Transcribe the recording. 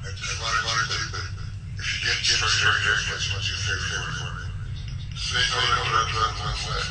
I just wanted to, if you get frustrated, what's your favorite word? Say no to that one